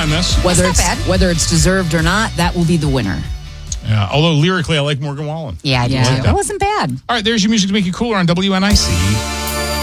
behind this. Whether That's not it's whether it's deserved or not, that will be the winner. Yeah, although lyrically, I like Morgan Wallen. Yeah, I do Yeah, too. that wasn't bad. All right, there's your music to make you cooler on WNIC.